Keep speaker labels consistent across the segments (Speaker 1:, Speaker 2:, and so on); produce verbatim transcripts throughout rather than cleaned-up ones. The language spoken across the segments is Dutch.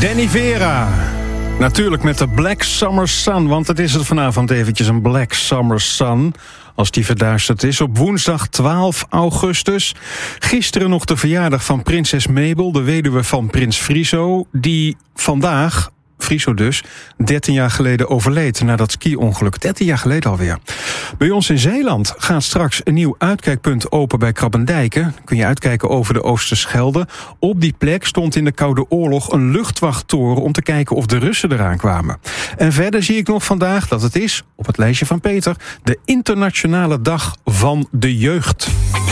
Speaker 1: Danny Vera. Natuurlijk met de Black Summer Sun, want het is het vanavond eventjes een Black Summer Sun. Als die verduisterd is op woensdag twaalf augustus. Gisteren nog de verjaardag van prinses Mabel, de weduwe van prins Friso, die vandaag, Friso dus, dertien jaar geleden overleed na dat ski-ongeluk. dertien jaar geleden alweer. Bij ons in Zeeland gaat straks een nieuw uitkijkpunt open bij Krabbendijken. Kun je uitkijken over de Oosterschelde. Op die plek stond in de Koude Oorlog een luchtwachttoren om te kijken of de Russen eraan kwamen. En verder zie ik nog vandaag dat het is, op het lijstje van Peter, de Internationale Dag van de Jeugd.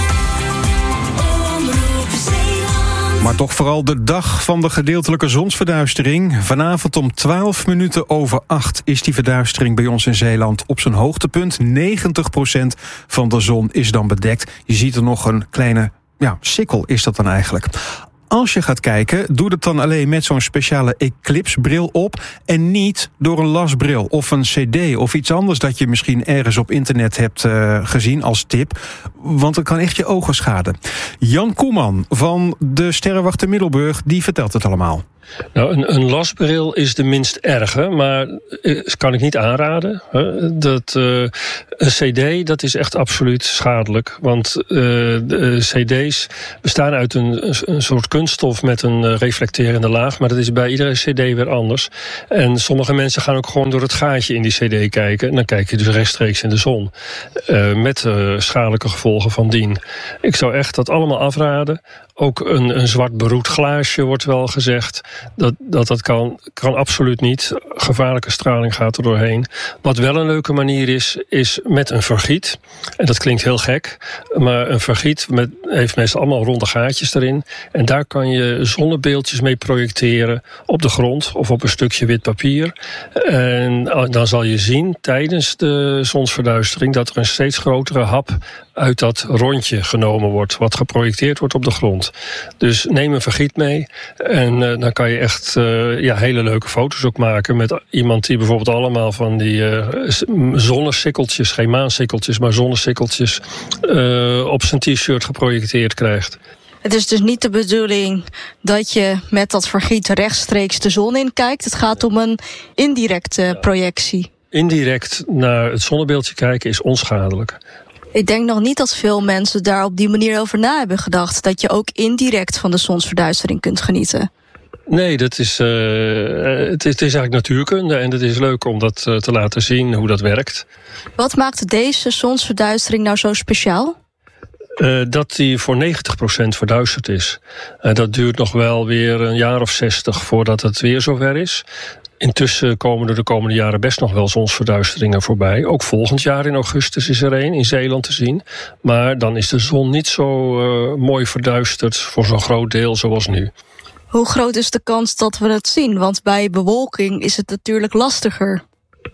Speaker 1: Maar toch vooral de dag van de gedeeltelijke zonsverduistering. Vanavond om twaalf minuten over acht is die verduistering bij ons in Zeeland op zijn hoogtepunt. negentig procent van de zon is dan bedekt. Je ziet er nog een kleine, ja, sikkel is dat dan eigenlijk. Als je gaat kijken, doe het dan alleen met zo'n speciale eclipsebril op en niet door een lasbril of een cd of iets anders dat je misschien ergens op internet hebt uh, gezien als tip. Want het kan echt je ogen schaden. Jan Koeman van de Sterrenwachter Middelburg, die vertelt het allemaal.
Speaker 2: Nou, een, een lasbril is de minst erge, maar uh, kan ik niet aanraden. Huh? Dat, uh, een cd, dat is echt absoluut schadelijk. Want uh, de cd's bestaan uit een, een soort kunststof met een uh, reflecterende laag, maar dat is bij iedere cd weer anders. En sommige mensen gaan ook gewoon door het gaatje in die cd kijken. En dan kijk je dus rechtstreeks in de zon. Uh, met uh, schadelijke gevolgen van dien. Ik zou echt dat allemaal afraden. Ook een, een zwart beroet glaasje wordt wel gezegd. Dat dat, dat kan, kan absoluut niet. Gevaarlijke straling gaat er doorheen. Wat wel een leuke manier is, is met een vergiet. En dat klinkt heel gek. Maar een vergiet met, heeft meestal allemaal ronde gaatjes erin. En daar kan je zonnebeeldjes mee projecteren op de grond of op een stukje wit papier. En dan zal je zien tijdens de zonsverduistering dat er een steeds grotere hap uit dat rondje genomen wordt, wat geprojecteerd wordt op de grond. Dus neem een vergiet mee en uh, dan kan je echt uh, ja, hele leuke foto's ook maken met iemand die bijvoorbeeld allemaal van die uh, zonnesikkeltjes, geen maansikkeltjes, maar zonnesikkeltjes uh, op zijn t-shirt geprojecteerd krijgt.
Speaker 3: Het is dus niet de bedoeling dat je met dat vergiet rechtstreeks de zon in kijkt. Het gaat om een indirecte projectie.
Speaker 2: Indirect naar het zonnebeeldje kijken is onschadelijk.
Speaker 3: Ik denk nog niet dat veel mensen daar op die manier over na hebben gedacht. Dat je ook indirect van de zonsverduistering kunt genieten.
Speaker 2: Nee, dat is, uh, het, is, het is eigenlijk natuurkunde. En het is leuk om dat uh, te laten zien hoe dat werkt.
Speaker 3: Wat maakt deze zonsverduistering nou zo speciaal?
Speaker 2: Uh, dat die voor negentig procent verduisterd is. Uh, dat duurt nog wel weer een jaar of zestig voordat het weer zover is. Intussen komen er de komende jaren best nog wel zonsverduisteringen voorbij. Ook volgend jaar in augustus is er een in Zeeland te zien. Maar dan is de zon niet zo uh, mooi verduisterd voor zo'n groot deel zoals nu.
Speaker 3: Hoe groot is de kans dat we het zien? Want bij bewolking is het natuurlijk lastiger.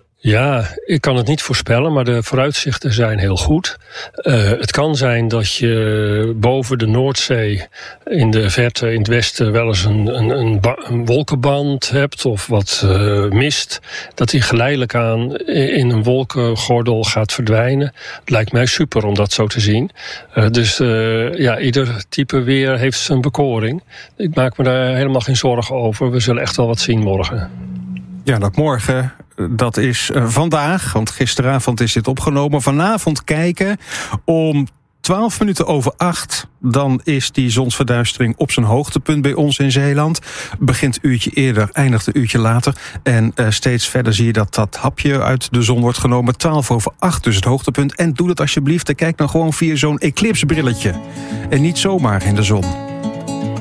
Speaker 2: Ja, ik kan het niet voorspellen, maar de vooruitzichten zijn heel goed. Uh, het kan zijn dat je boven de Noordzee in de verte, in het westen, wel eens een, een, een, ba- een wolkenband hebt of wat uh, mist. Dat die geleidelijk aan in een wolkengordel gaat verdwijnen. Het lijkt mij super om dat zo te zien. Uh, dus uh, ja, ieder type weer heeft zijn bekoring. Ik maak me daar helemaal geen zorgen over. We zullen echt wel wat zien morgen.
Speaker 1: Ja, dat morgen, dat is uh, vandaag, want gisteravond is dit opgenomen. Vanavond kijken om twaalf minuten over acht. Dan is die zonsverduistering op zijn hoogtepunt bij ons in Zeeland. Begint een uurtje eerder, eindigt een uurtje later. En uh, steeds verder zie je dat dat hapje uit de zon wordt genomen. twaalf over acht, dus het hoogtepunt. En doe dat alsjeblieft en kijk dan gewoon via zo'n eclipsebrilletje. En niet zomaar in de zon.